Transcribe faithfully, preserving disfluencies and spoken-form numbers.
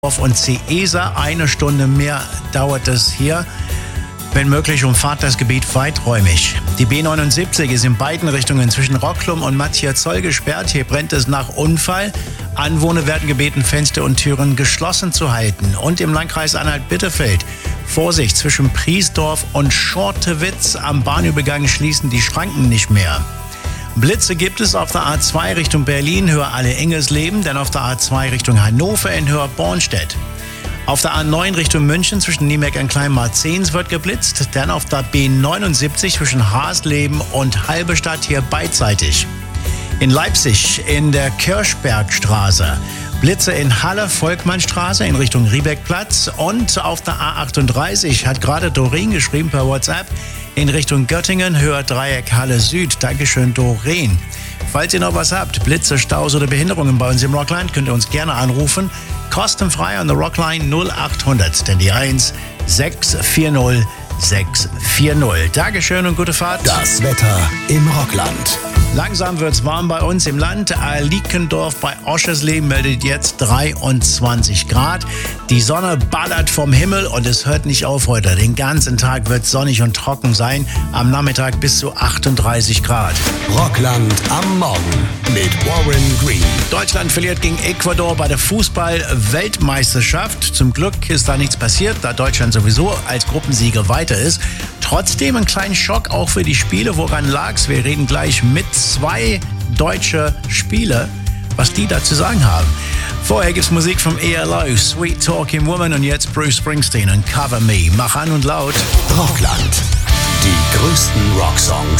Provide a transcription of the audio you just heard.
Und Cieza, eine Stunde mehr dauert es hier. Wenn möglich, umfahrt das Gebiet weiträumig. Die B neunundsiebzig ist in beiden Richtungen zwischen Rocklum und Matthias-Zoll gesperrt. Hier brennt es nach Unfall. Anwohner werden gebeten, Fenster und Türen geschlossen zu halten. Und im Landkreis Anhalt-Bitterfeld, Vorsicht, zwischen Priesdorf und Schortewitz am Bahnübergang schließen die Schranken nicht mehr. Blitze gibt es auf der A zwei Richtung Berlin, Höhe Alle-Engelsleben, dann auf der A zwei Richtung Hannover in Höhe Bornstedt. Auf der A neun Richtung München zwischen Niemeck und Kleinmarzens wird geblitzt, dann auf der B neunundsiebzig zwischen Hasleben und Halberstadt hier beidseitig. In Leipzig in der Kirchbergstraße Blitze in Halle, Volkmannstraße in Richtung Riebeckplatz und auf der A achtunddreißig hat gerade Doreen geschrieben per WhatsApp in Richtung Göttingen, Höhe Dreieck Halle Süd. Dankeschön, Doreen. Falls ihr noch was habt, Blitze, Staus oder Behinderungen bei uns im Rockland, könnt ihr uns gerne anrufen. Kostenfrei an der Rockline null achthundert, denn die eins sechs vier null sechs vier null. Dankeschön und gute Fahrt. Das Wetter im Rockland. Langsam wird's warm bei uns im Land. Alikendorf bei Oschersleben meldet jetzt dreiundzwanzig Grad. Die Sonne ballert vom Himmel und es hört nicht auf heute. Den ganzen Tag wird sonnig und trocken sein. Am Nachmittag bis zu achtunddreißig Grad. Rockland am Morgen mit Warren Green. Deutschland verliert gegen Ecuador bei der Fußball-Weltmeisterschaft. Zum Glück ist da nichts passiert, da Deutschland sowieso als Gruppensieger weiter ist. Trotzdem ein kleiner Schock auch für die Spiele. Woran lag's? Wir reden gleich mit zwei deutsche Spieler, was die da zu sagen haben. Vorher gibt's Musik vom E L O, Sweet Talking Woman, und jetzt Bruce Springsteen und Cover Me. Mach an und laut. Rockland. Die größten Rocksongs